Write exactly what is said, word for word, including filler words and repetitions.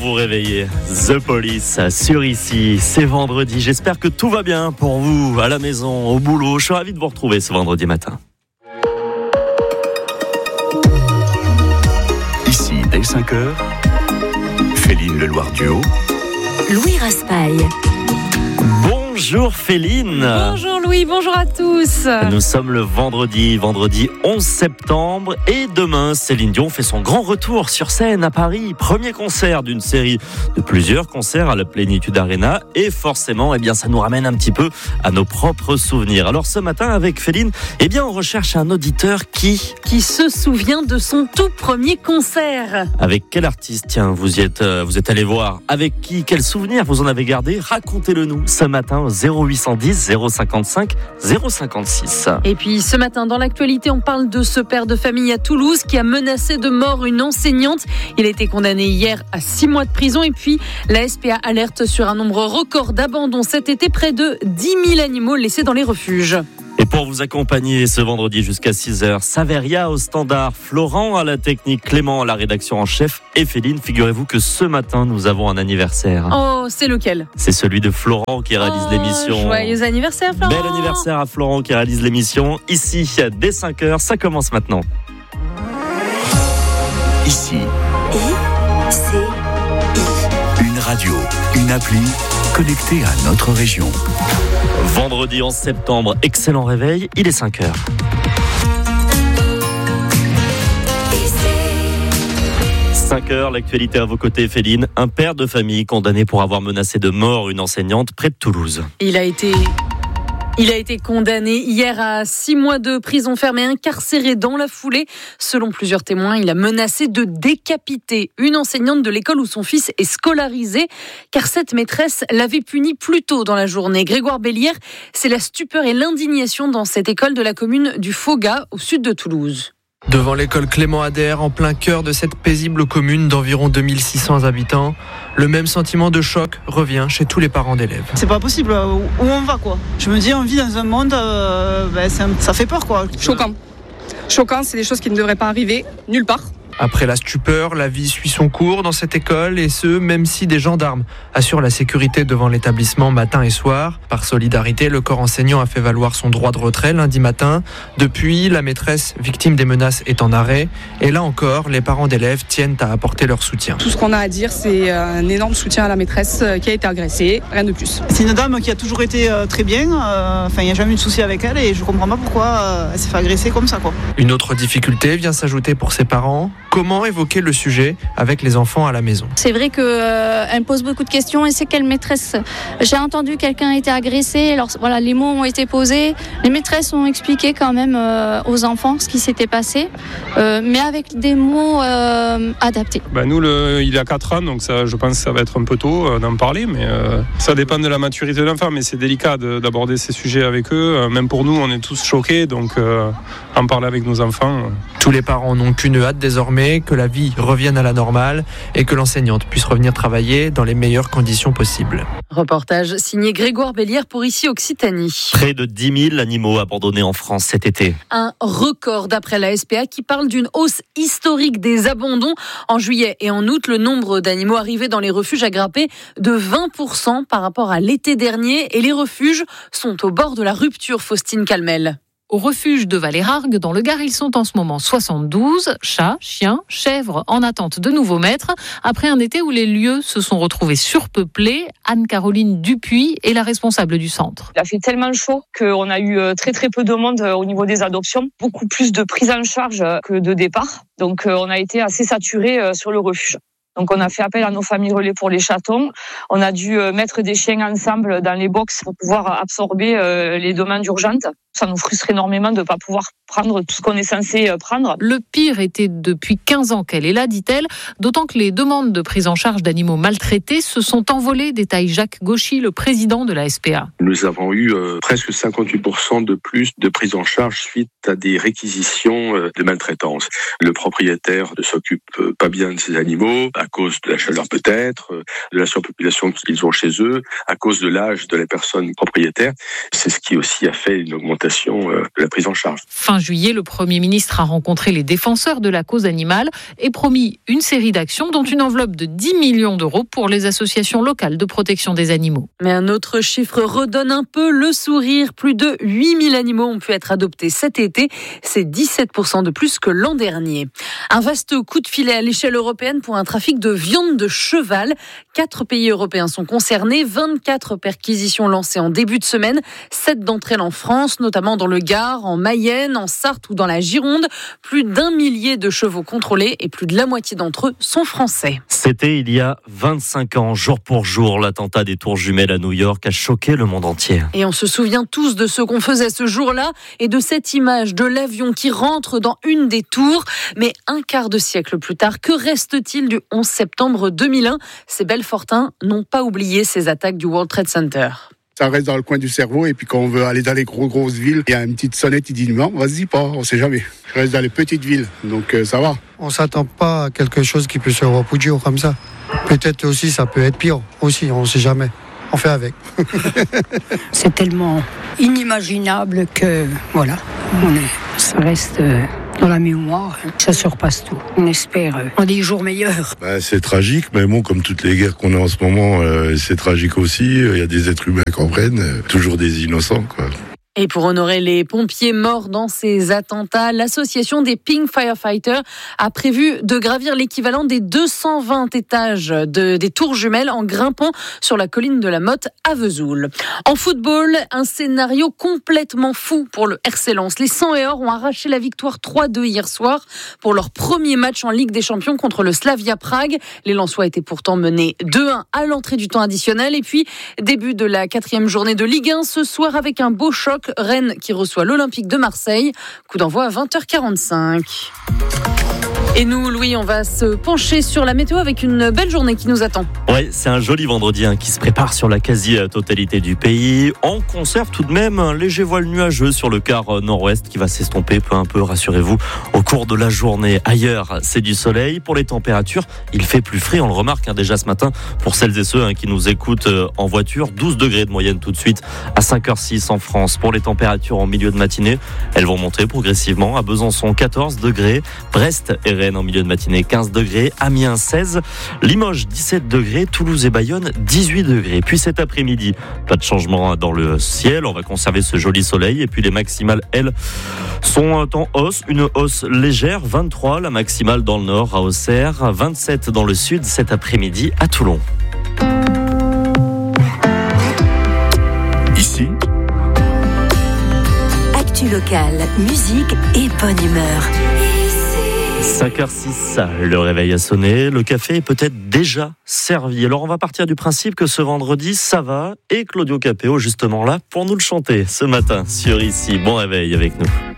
vous réveiller. The Police sur Ici, c'est vendredi. J'espère que tout va bien pour vous, à la maison, au boulot. Je suis ravi de vous retrouver ce vendredi matin. Ici, dès cinq heures, Féline Leloir-Duhaut, Louis Raspail. Bonjour Féline. Bonjour Louis, bonjour à tous. Nous sommes le vendredi, vendredi onze septembre et demain, Céline Dion fait son grand retour sur scène à Paris. Premier concert d'une série de plusieurs concerts à la Plénitude Arena et forcément, eh bien, ça nous ramène un petit peu à nos propres souvenirs. Alors ce matin avec Féline, eh bien, on recherche un auditeur qui... Qui se souvient de son tout premier concert. Avec quel artiste, tiens, vous y êtes, euh, vous êtes allé voir? Avec qui? Quel souvenir vous en avez gardé? Racontez-le nous ce matin au zéro huit cent dix zéro cinquante-cinq zéro cinquante-six. Et puis ce matin, dans l'actualité, on parle de ce père de famille à Toulouse qui a menacé de mort une enseignante. Il a été condamné hier à six mois de prison. Et puis la S P A alerte sur un nombre record d'abandons cet été, près de dix mille animaux laissés dans les refuges. Et pour vous accompagner ce vendredi jusqu'à six heures, Saveria au standard, Florent à la technique, Clément à la rédaction en chef et Féline, figurez-vous que ce matin nous avons un anniversaire. Oh, c'est lequel? C'est celui de Florent qui réalise oh, l'émission. Joyeux anniversaire Florent. Bel anniversaire à Florent qui réalise l'émission. Ici, dès cinq heures, ça commence maintenant. Ici, I, C, I. une radio, une appli connectée à notre région. Vendredi onze septembre, excellent réveil, il est cinq heures. cinq heures, l'actualité à vos côtés, Féline. Un père de famille condamné pour avoir menacé de mort une enseignante près de Toulouse. Il a été... Il a été condamné hier à six mois de prison ferme et incarcéré dans la foulée. Selon plusieurs témoins, il a menacé de décapiter une enseignante de l'école où son fils est scolarisé, car cette maîtresse l'avait puni plus tôt dans la journée. Grégoire Bellière, c'est la stupeur et l'indignation dans cette école de la commune du Faugas, au sud de Toulouse. Devant l'école Clément Adair, en plein cœur de cette paisible commune d'environ deux mille six cents habitants, le même sentiment de choc revient chez tous les parents d'élèves. C'est pas possible, où on va quoi. Je me dis, on vit dans un monde, euh, ben, un, ça fait peur quoi. Choquant. Choquant, c'est des choses qui ne devraient pas arriver nulle part. Après la stupeur, la vie suit son cours dans cette école, et ce, même si des gendarmes assurent la sécurité devant l'établissement matin et soir. Par solidarité, le corps enseignant a fait valoir son droit de retrait lundi matin. Depuis, la maîtresse, victime des menaces, est en arrêt. Et là encore, les parents d'élèves tiennent à apporter leur soutien. Tout ce qu'on a à dire, c'est un énorme soutien à la maîtresse qui a été agressée, rien de plus. C'est une dame qui a toujours été très bien, enfin, il n'y a jamais eu de souci avec elle, et je comprends pas pourquoi elle s'est fait agresser comme ça quoi. Une autre difficulté vient s'ajouter pour ses parents. Comment évoquer le sujet avec les enfants à la maison? C'est vrai qu'elle euh, pose beaucoup de questions et c'est quelle maîtresse. J'ai entendu quelqu'un a été agressé, alors voilà, les mots ont été posés. Les maîtresses ont expliqué quand même euh, aux enfants ce qui s'était passé, euh, mais avec des mots euh, adaptés. Ben nous, le, il a quatre ans, donc ça, je pense que ça va être un peu tôt euh, d'en parler, mais euh, ça dépend de la maturité de l'enfant, mais c'est délicat de, d'aborder ces sujets avec eux. Euh, même pour nous, on est tous choqués, donc euh, en parler avec nos enfants. Euh. Tous les parents n'ont qu'une hâte désormais, que la vie revienne à la normale et que l'enseignante puisse revenir travailler dans les meilleures conditions possibles. Reportage signé Grégoire Bellière pour Ici Occitanie. Près de dix mille animaux abandonnés en France cet été. Un record d'après la S P A qui parle d'une hausse historique des abandons. En juillet et en août, le nombre d'animaux arrivés dans les refuges a grimpé de vingt pour cent par rapport à l'été dernier et les refuges sont au bord de la rupture, Faustine Calmel. Au refuge de Valérargues, dans le Gard, ils sont en ce moment soixante-douze, chats, chiens, chèvres en attente de nouveaux maîtres, après un été où les lieux se sont retrouvés surpeuplés. Anne-Caroline Dupuis est la responsable du centre. Il a fait tellement chaud qu'on a eu très très peu de monde au niveau des adoptions, beaucoup plus de prise en charge que de départ, donc on a été assez saturé sur le refuge. Donc on a fait appel à nos familles relais pour les chatons. On a dû mettre des chiens ensemble dans les box pour pouvoir absorber les demandes urgentes. Ça nous frustre énormément de ne pas pouvoir prendre tout ce qu'on est censé prendre. Le pire était depuis quinze ans qu'elle est là, dit-elle, d'autant que les demandes de prise en charge d'animaux maltraités se sont envolées, détaille Jacques Gauchy, le président de la S P A. Nous avons eu euh, presque cinquante-huit pour cent de plus de prise en charge suite à des réquisitions euh, de maltraitance. Le propriétaire ne s'occupe euh, pas bien de ses animaux, à cause de la chaleur peut-être, euh, de la surpopulation qu'ils ont chez eux, à cause de l'âge de la personne propriétaire. C'est ce qui aussi a fait une augmentation l'acceptation euh, de la prise en charge. Fin juillet, le Premier ministre a rencontré les défenseurs de la cause animale et promis une série d'actions, dont une enveloppe de dix millions d'euros pour les associations locales de protection des animaux. Mais un autre chiffre redonne un peu le sourire. Plus de huit mille animaux ont pu être adoptés cet été. C'est dix-sept pour cent de plus que l'an dernier. Un vaste coup de filet à l'échelle européenne pour un trafic de viande de cheval. Quatre pays européens sont concernés. vingt-quatre perquisitions lancées en début de semaine. Sept d'entre elles en France, notamment dans le Gard, en Mayenne, en Sarthe ou dans la Gironde. Plus d'un millier de chevaux contrôlés et plus de la moitié d'entre eux sont français. C'était il y a vingt-cinq ans, jour pour jour, l'attentat des tours jumelles à New York a choqué le monde entier. Et on se souvient tous de ce qu'on faisait ce jour-là et de cette image de l'avion qui rentre dans une des tours. Mais un quart de siècle plus tard, que reste-t-il du onze septembre deux mille un ? Ces Belfortins n'ont pas oublié ces attaques du World Trade Center. Ça reste dans le coin du cerveau et puis quand on veut aller dans les gros grosses villes, il y a une petite sonnette, il dit non, vas-y pas, on sait jamais. Je reste dans les petites villes, donc euh, ça va. On s'attend pas à quelque chose qui peut se reproduire comme ça. Peut-être aussi ça peut être pire, aussi, on sait jamais. On fait avec. C'est tellement inimaginable que voilà, on est, ça reste dans la mémoire, ça surpasse tout. On espère en des jours meilleurs. Bah, c'est tragique, mais bon, comme toutes les guerres qu'on a en ce moment, euh, c'est tragique aussi. Il y a des êtres humains qui en prennent, euh, toujours des innocents, quoi. Et pour honorer les pompiers morts dans ces attentats, l'association des Pink Firefighters a prévu de gravir l'équivalent des deux cent vingt étages de, des tours jumelles en grimpant sur la colline de la Motte à Vesoul. En football, un scénario complètement fou pour le R C Lens. Les cent et or ont arraché la victoire trois deux hier soir pour leur premier match en Ligue des Champions contre le Slavia Prague. Les Lensois étaient pourtant menés deux un à l'entrée du temps additionnel. Et puis, début de la quatrième journée de Ligue un ce soir avec un beau choc. Rennes qui reçoit l'Olympique de Marseille. Coup d'envoi à vingt heures quarante-cinq. Et nous, Louis, on va se pencher sur la météo avec une belle journée qui nous attend. Ouais, c'est un joli vendredi hein, qui se prépare sur la quasi-totalité du pays. On conserve tout de même un léger voile nuageux sur le quart nord-ouest qui va s'estomper peu à peu, rassurez-vous, au cours de la journée. Ailleurs, c'est du soleil. Pour les températures, il fait plus frais, on le remarque hein, déjà ce matin. Pour celles et ceux hein, qui nous écoutent euh, en voiture, douze degrés de moyenne tout de suite à cinq heures six en France. Pour les températures en milieu de matinée, elles vont monter progressivement. À Besançon, quatorze degrés. Brest et Rennes en milieu de matinée, quinze degrés. Amiens, seize. Limoges, dix-sept degrés. Toulouse et Bayonne, dix-huit degrés. Puis cet après-midi, pas de changement dans le ciel. On va conserver ce joli soleil. Et puis les maximales, elles, sont en hausse. Une hausse légère, vingt-trois. La maximale dans le nord à Auxerre, vingt-sept dans le sud cet après-midi à Toulon. Ici, Actu locale, musique et bonne humeur. cinq heures six, le réveil a sonné, le café est peut-être déjà servi. Alors on va partir du principe que ce vendredi ça va et Claudio Capéo justement là pour nous le chanter ce matin sur Ici. Bon réveil avec nous.